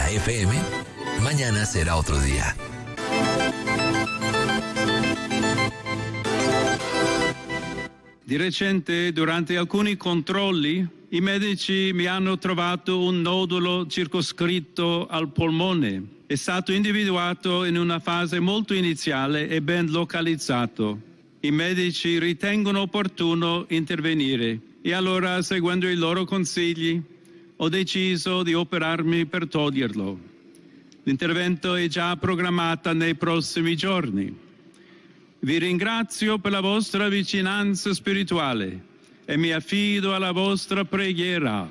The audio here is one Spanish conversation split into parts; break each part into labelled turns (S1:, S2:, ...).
S1: la FM, mañana será otro día.
S2: Di recente, durante alcuni controlli, i medici mi hanno trovato un nodulo circoscritto al polmone. È stato individuato in una fase molto iniziale e ben localizzato. I medici ritengono opportuno intervenire e allora, seguendo i loro consigli, ho deciso di operarmi per toglierlo. L'intervento è già programmato nei prossimi giorni. Vi ringrazio per la vostra vicinanza spirituale e mi affido a la vostra preghiera.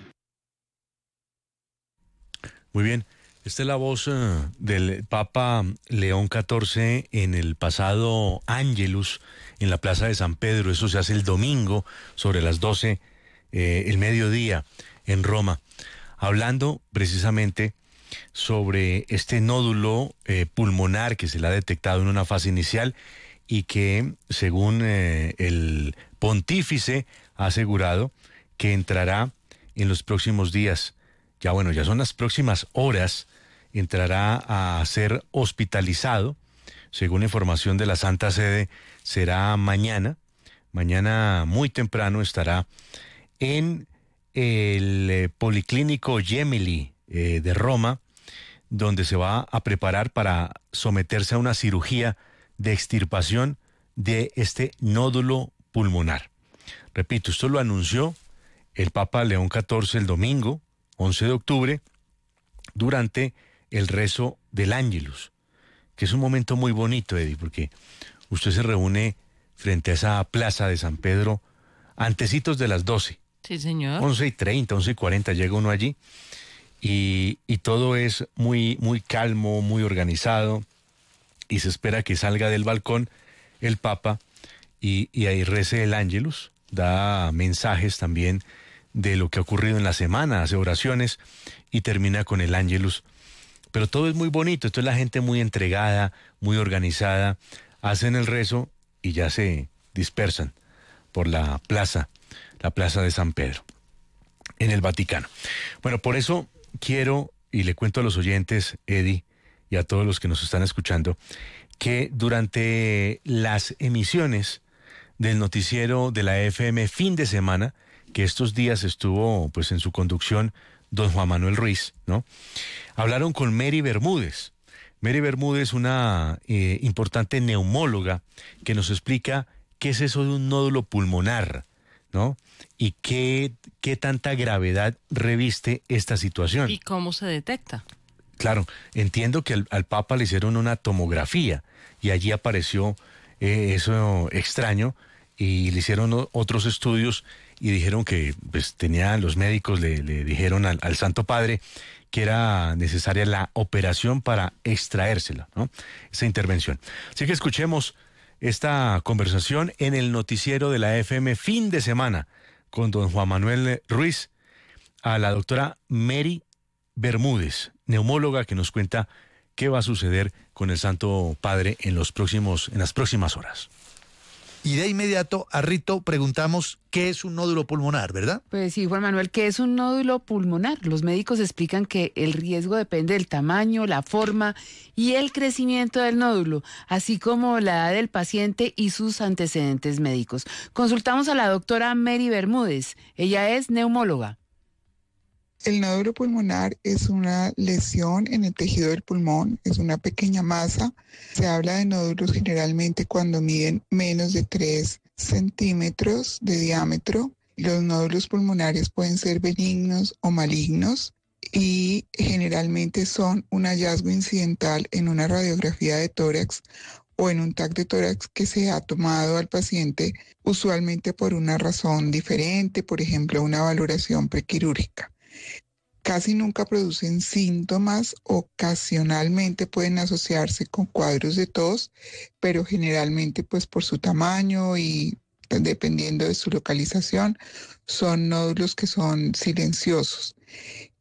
S3: Muy bien, esta es la voz del Papa León XIV en el pasado Ángelus en la Plaza de San Pedro. Eso se hace el domingo sobre las 12, el mediodía en Roma, hablando precisamente sobre este nódulo pulmonar que se le ha detectado en una fase inicial y que, según el pontífice, ha asegurado que entrará en los próximos días, ya son las próximas horas, entrará a ser hospitalizado. Según información de la Santa Sede, será mañana muy temprano estará en el Policlínico Gemelli de Roma, donde se va a preparar para someterse a una cirugía de extirpación de este nódulo pulmonar. Repito, esto lo anunció el Papa León XIV el domingo, 11 de octubre, durante el rezo del Ángelus, que es un momento muy bonito, Eddie, porque usted se reúne frente a esa plaza de San Pedro antecitos de las 12.
S4: Sí, señor.
S3: 11:30, 11:40 llega uno allí y todo es muy, muy calmo, muy organizado, y se espera que salga del balcón el Papa y ahí rece el Ángelus, da mensajes también de lo que ha ocurrido en la semana, hace oraciones y termina con el Ángelus. Pero todo es muy bonito, entonces la gente muy entregada, muy organizada, hacen el rezo y ya se dispersan por la plaza de San Pedro, en el Vaticano. Bueno, por eso quiero, y le cuento a los oyentes, Eddie, y a todos los que nos están escuchando, que durante las emisiones del noticiero de la FM fin de semana, que estos días estuvo pues en su conducción don Juan Manuel Ruiz, ¿no? Hablaron con Mary Bermúdez. Mary Bermúdez, una importante neumóloga, que nos explica qué es eso de un nódulo pulmonar, ¿no? Y qué tanta gravedad reviste esta situación.
S4: ¿Y cómo se detecta?
S3: Claro, entiendo que al Papa le hicieron una tomografía y allí apareció eso extraño, y le hicieron otros estudios y dijeron que pues los médicos le dijeron al Santo Padre que era necesaria la operación para extraérsela, ¿no? Esa intervención. Así que escuchemos esta conversación en el noticiero de la FM fin de semana con don Juan Manuel Ruiz, a la doctora Mary Bermúdez, neumóloga, que nos cuenta qué va a suceder con el Santo Padre en las próximas horas.
S5: Y de inmediato a Rito preguntamos qué es un nódulo pulmonar, ¿verdad?
S6: Pues sí, Juan Manuel, ¿qué es un nódulo pulmonar? Los médicos explican que el riesgo depende del tamaño, la forma y el crecimiento del nódulo, así como la edad del paciente y sus antecedentes médicos. Consultamos a la doctora Mary Bermúdez. Ella es neumóloga.
S7: El nódulo pulmonar es una lesión en el tejido del pulmón, es una pequeña masa. Se habla de nódulos generalmente cuando miden menos de 3 centímetros de diámetro. Los nódulos pulmonares pueden ser benignos o malignos y generalmente son un hallazgo incidental en una radiografía de tórax o en un TAC de tórax que se ha tomado al paciente, usualmente por una razón diferente, por ejemplo, una valoración prequirúrgica. Casi nunca producen síntomas, ocasionalmente pueden asociarse con cuadros de tos, pero generalmente pues por su tamaño y dependiendo de su localización, son nódulos que son silenciosos.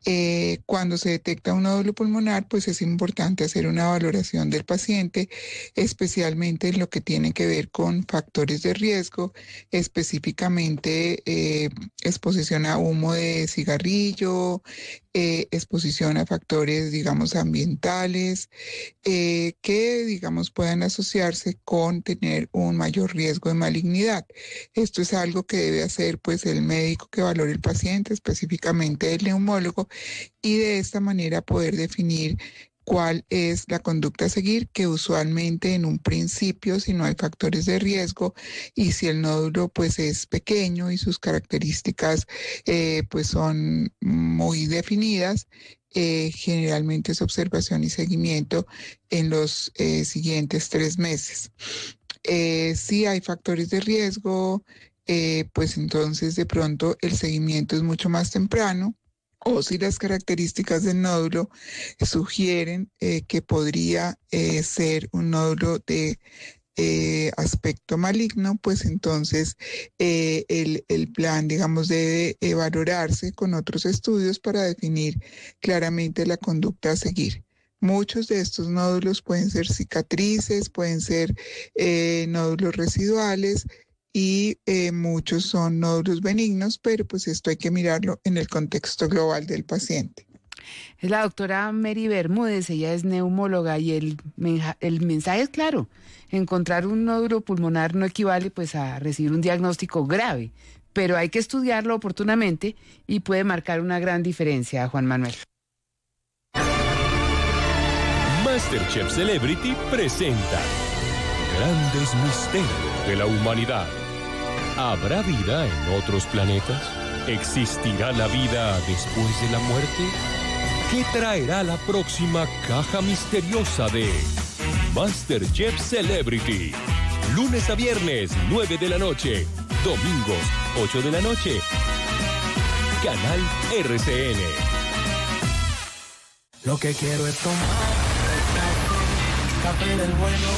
S7: Cuando se detecta un nódulo pulmonar, pues es importante hacer una valoración del paciente, especialmente en lo que tiene que ver con factores de riesgo, específicamente exposición a humo de cigarrillo, exposición a factores, digamos, ambientales, que, digamos, puedan asociarse con tener un mayor riesgo de malignidad. Esto es algo que debe hacer, pues, el médico que valore el paciente, específicamente el neumólogo, y de esta manera poder definir cuál es la conducta a seguir, que usualmente en un principio, si no hay factores de riesgo y si el nódulo pues es pequeño y sus características pues son muy definidas, generalmente es observación y seguimiento en los siguientes 3 meses. Si hay factores de riesgo, pues entonces de pronto el seguimiento es mucho más temprano. O si las características del nódulo sugieren que podría ser un nódulo de aspecto maligno, pues entonces el plan, digamos, debe valorarse con otros estudios para definir claramente la conducta a seguir. Muchos de estos nódulos pueden ser cicatrices, pueden ser nódulos residuales, y muchos son nódulos benignos, pero pues esto hay que mirarlo en el contexto global del paciente.
S6: Es la doctora Mary Bermúdez, ella es neumóloga y el mensaje es claro. Encontrar un nódulo pulmonar no equivale pues a recibir un diagnóstico grave, pero hay que estudiarlo oportunamente y puede marcar una gran diferencia, Juan Manuel.
S4: MasterChef Celebrity presenta Grandes Misterios de la Humanidad. ¿Habrá vida en otros planetas? ¿Existirá la vida después de la muerte? ¿Qué traerá la próxima caja misteriosa de MasterChef Celebrity? Lunes a viernes, 9 de la noche. Domingos, 8 de la noche. Canal RCN.
S8: Lo que quiero es tomar café del bueno.